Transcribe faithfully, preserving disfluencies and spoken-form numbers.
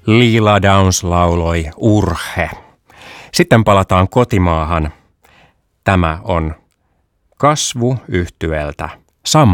Lila Downs lauloi Urhe. Sitten palataan kotimaahan. Tämä on Kasvu yhtyeeltä Sammakko.